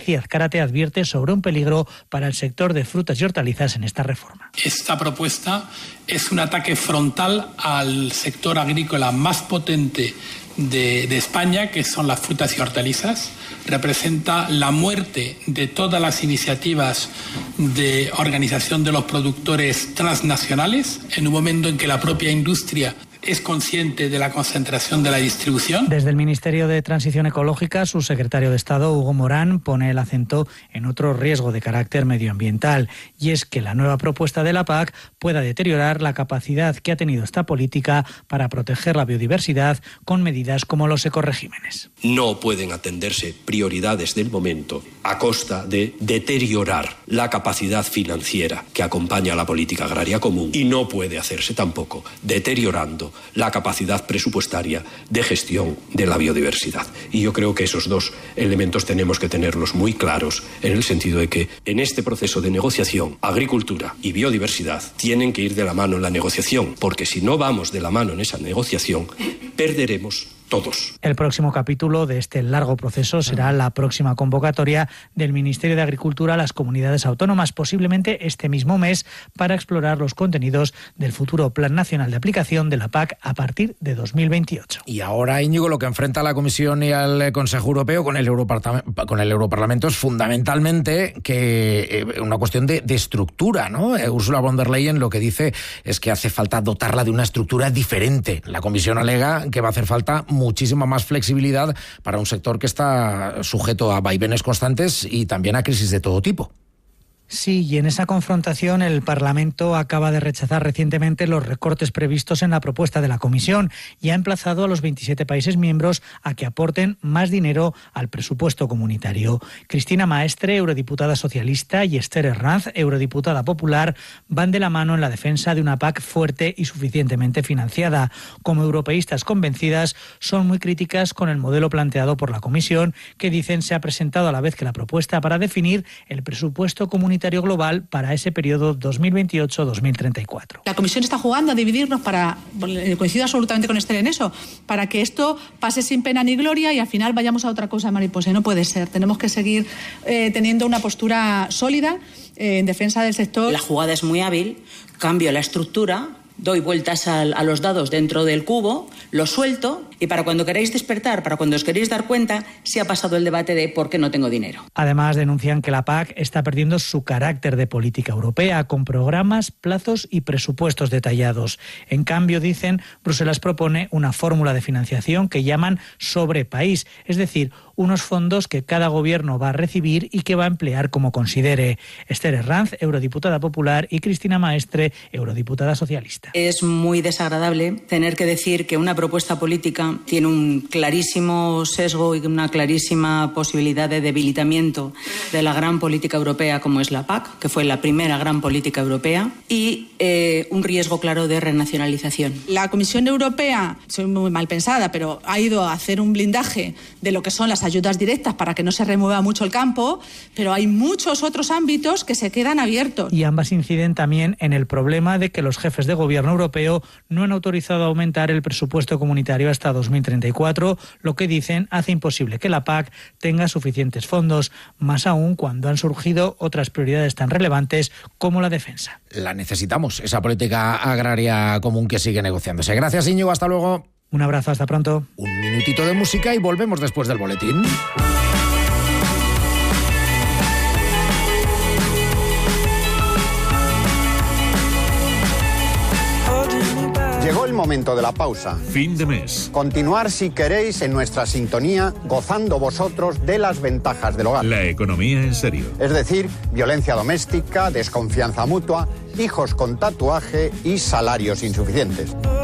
García Azcárate advierte sobre un peligro para el sector de frutas y hortalizas en esta reforma. Esta propuesta es un ataque frontal al sector agrícola más potente de España, que son las frutas y hortalizas. Representa la muerte de todas las iniciativas de organización de los productores transnacionales en un momento en que la propia industria es consciente de la concentración de la distribución. Desde el Ministerio de Transición Ecológica, su secretario de Estado, Hugo Morán, pone el acento en otro riesgo de carácter medioambiental, y es que la nueva propuesta de la PAC pueda deteriorar la capacidad que ha tenido esta política para proteger la biodiversidad con medidas como los ecoregímenes. No pueden atenderse prioridades del momento a costa de deteriorar la capacidad financiera que acompaña a la política agraria común, y no puede hacerse tampoco deteriorando la capacidad presupuestaria de gestión de la biodiversidad. Y yo creo que esos dos elementos tenemos que tenerlos muy claros, en el sentido de que en este proceso de negociación, agricultura y biodiversidad tienen que ir de la mano en la negociación, porque si no vamos de la mano en esa negociación, perderemos todos. El próximo capítulo de este largo proceso será la próxima convocatoria del Ministerio de Agricultura a las comunidades autónomas, posiblemente este mismo mes, para explorar los contenidos del futuro Plan Nacional de Aplicación de la PAC a partir de 2028. Y ahora, Íñigo, lo que enfrenta a la Comisión y al Consejo Europeo con el Europarlamento es fundamentalmente que una cuestión de estructura, ¿no? Ursula von der Leyen lo que dice es que hace falta dotarla de una estructura diferente. La Comisión alega que va a hacer falta muchísima más flexibilidad para un sector que está sujeto a vaivenes constantes y también a crisis de todo tipo. Sí, y en esa confrontación el Parlamento acaba de rechazar recientemente los recortes previstos en la propuesta de la Comisión y ha emplazado a los 27 países miembros a que aporten más dinero al presupuesto comunitario. Cristina Maestre, eurodiputada socialista, y Esther Herranz, eurodiputada popular, van de la mano en la defensa de una PAC fuerte y suficientemente financiada. Como europeístas convencidas, son muy críticas con el modelo planteado por la Comisión, que dicen se ha presentado a la vez que la propuesta para definir el presupuesto comunitario global para ese periodo 2028-2034. La Comisión está jugando a dividirnos coincido absolutamente con Esther en eso, para que esto pase sin pena ni gloria y al final vayamos a otra cosa mariposa. Y no puede ser. Tenemos que seguir teniendo una postura sólida en defensa del sector. La jugada es muy hábil, cambio la estructura, doy vueltas a los dados dentro del cubo, lo suelto y para cuando queráis despertar, para cuando os queréis dar cuenta, se ha pasado el debate de por qué no tengo dinero. Además, denuncian que la PAC está perdiendo su carácter de política europea, con programas, plazos y presupuestos detallados. En cambio, dicen, Bruselas propone una fórmula de financiación que llaman sobre país, es decir, unos fondos que cada gobierno va a recibir y que va a emplear como considere. Esther Herranz, eurodiputada popular, y Cristina Maestre, eurodiputada socialista. Es muy desagradable tener que decir que una propuesta política tiene un clarísimo sesgo y una clarísima posibilidad de debilitamiento de la gran política europea como es la PAC, que fue la primera gran política europea, y un riesgo claro de renacionalización. La Comisión Europea, soy muy mal pensada, pero ha ido a hacer un blindaje de lo que son las ayudas directas para que no se remueva mucho el campo, pero hay muchos otros ámbitos que se quedan abiertos. Y ambas inciden también en el problema de que los jefes de gobierno europeo no han autorizado aumentar el presupuesto comunitario hasta 2034, lo que dicen hace imposible que la PAC tenga suficientes fondos, más aún cuando han surgido otras prioridades tan relevantes como la defensa. La necesitamos, esa política agraria común que sigue negociándose. Gracias, Íñigo, hasta luego. Un abrazo, hasta pronto. Un minutito de música y volvemos después del boletín. Llegó el momento de la pausa. Fin de mes. Continuar, si queréis, en nuestra sintonía, gozando vosotros de las ventajas del hogar. La economía en serio. Es decir, violencia doméstica, desconfianza mutua, hijos con tatuaje y salarios insuficientes.